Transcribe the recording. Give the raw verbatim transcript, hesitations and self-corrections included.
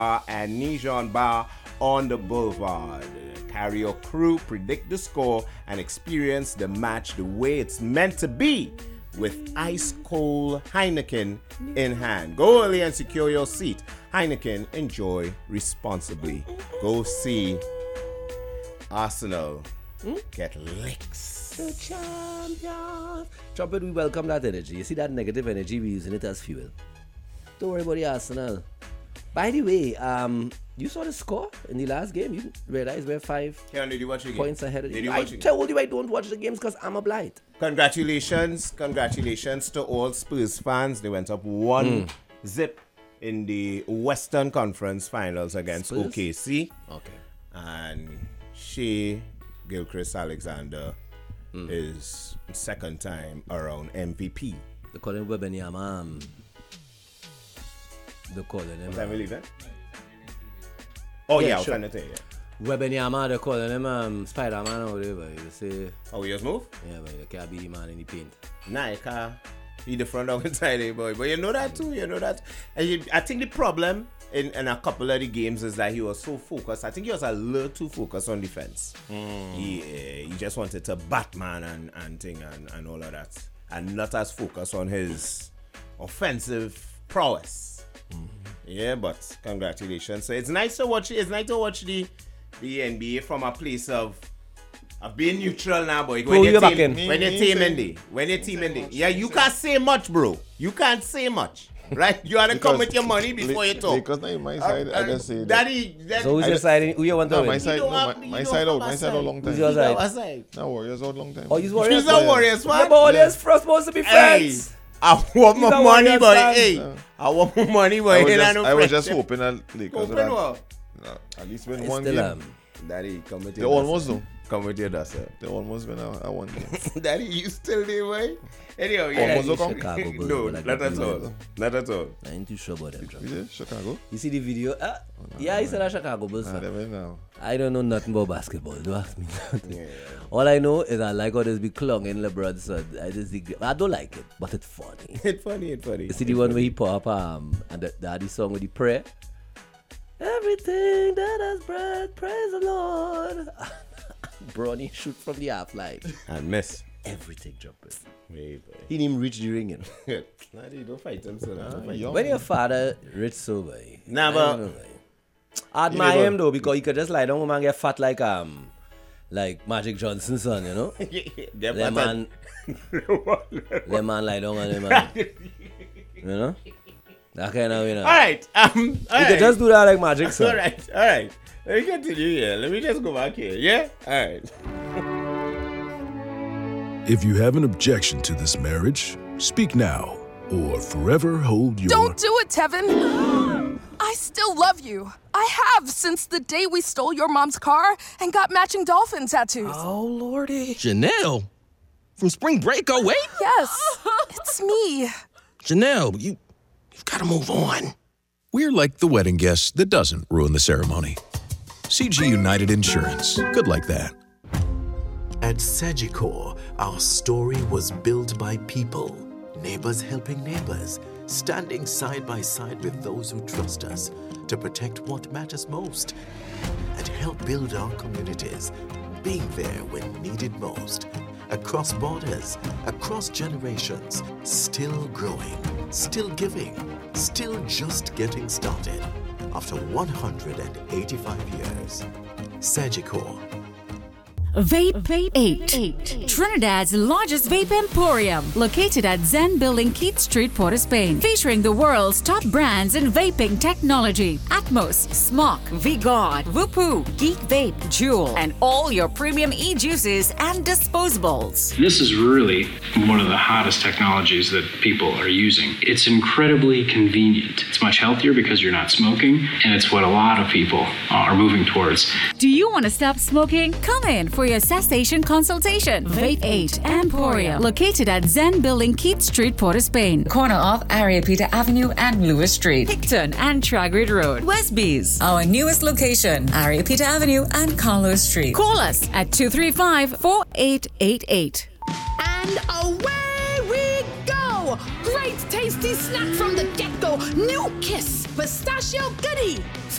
and Nijon Bar on the Boulevard. Carry your crew, predict the score, and experience the match the way it's meant to be with ice-cold Heineken in hand. Go early and secure your seat. Heineken, enjoy responsibly. Go see Arsenal hmm? get licks. The champions. Trumpet, we welcome that energy. You see that negative energy, we're using it as fuel. Don't worry about the Arsenal. By the way, um, you saw the score in the last game. You realize we're five Karen, did you watch the points game? ahead of did you. you I watch told you I don't watch the games because I'm a blight. Congratulations, congratulations to all Spurs fans. They went up one mm. zip in the Western Conference Finals against Spurs? O K C. Okay. And Shea Gilchrist-Alexander mm. is second time around M V P. They call him Wembanyama. Um, they call him. What time we leave, eh? Oh, yeah, yeah I was sure. trying to tell you. Wembanyama, they call him um, Spider-Man or whatever. You say, oh, you just move? Yeah, but you can't be the man in the paint. Nah, you can't. He the front dog inside there, boy. But you know that too, you know that. And you, I think the problem in, in a couple of the games is that he was so focused. I think he was a little too focused on defense. Mm. He, uh, he just wanted to Batman and, and thing and, and all of that. And not as focused on his offensive prowess. Mm-hmm. Yeah, but congratulations. So it's nice to watch it's nice to watch the the N B A from a place of of being neutral now, boy. When you're back team, in. when your team in the when your team in the yeah, you can't say much, bro. You can't say much. Right? You have to come with your money before you talk. Because now my side, uh, I just say that. Daddy, daddy. So who's your side? Who you want to no, win? my side, no, my, my side out, my side out long time. Who's your side? No, Warriors out long time. Oh, he's Warriors. He's a Warriors fan. Yeah, but Warriors yeah. first supposed to be friends. Hey. I want He's my money, boy. Fan. Hey, Yeah. I want my money, boy. I was Ain't just, no I was friendship. just hoping that Lakers would have, what? no, at least win It's one still, game. Um, Daddy, come with They your almost though. Come with your dust, sir. They almost win a, a one game. Daddy, you still there, boy? Anyway, yeah. Almost come. Chicago Bulls, No, like not at all. Bulls. Not at all. I ain't too sure about them. We did? Chicago? You see the video? Uh, oh, no, yeah, he said a Chicago Bulls Nah, fan. they win now. I don't know nothing about basketball. Don't ask me nothing. Yeah. All I know is I like how there's big clung in LeBron's son. I just think, I don't like it, but it's funny. It's funny, it's funny. You see the one where he put up um and the, the, the song with the prayer? Everything that has breath, praise the Lord. Bronny shoot from the half line. And miss. Everything jumping. Wait, boy. He didn't even reach the ring. You know? Daddy, don't fight him, son. Don't fight him. young. When your father rich so boy. Nah, I but- don't know, boy. I admire Yeah, him though because he could just lie down and get fat like um like Magic Johnson son, you know? Them That man that man lie down and him man. You know? That kind of, you know. All right. Um, all You right. could just do that like Magic son. All right. All right. Let me continue here. Let me just go back here. Yeah? All right. If you have an objection to this marriage, speak now or forever hold your... Don't do it, Tevin. I still love you. I have since the day we stole your mom's car and got matching dolphin tattoos. Oh, Lordy. Janelle? From spring break, oh, wait? Yes, it's me. Janelle, you, you've got to move on. We're like the wedding guest that doesn't ruin the ceremony. C G United Insurance. Good like that. At Sagicor, our story was built by people, neighbors helping neighbors, standing side by side with those who trust us to protect what matters most and help build our communities, being there when needed most. Across borders, across generations, still growing, still giving, still just getting started. After one hundred eighty-five years, Sagicor. Vape Vape eight, Trinidad's largest vape emporium, located at Zen Building, Keith Street, Port of Spain, featuring the world's top brands in vaping technology: Atmos, Smok, V-God, Whoopoo, Geek Vape, Juul, and all your premium e-juices and disposables. This is really one of the hottest technologies that people are using. It's incredibly convenient. It's much healthier because you're not smoking, and it's what a lot of people are moving towards. Do you want to stop smoking? Come in for your cessation consultation. Vape eight Emporium, located at Zen Building, Keith Street, Port of Spain, corner of Ariapita Avenue and Lewis Street, Hickton and Tragrid Road, Westbees. Our newest location, Ariapita Avenue and Carlos Street. Call us at two three five, four eight eight eight. And away we go! Great tasty snack from the get-go New Kiss Pistachio Goodie.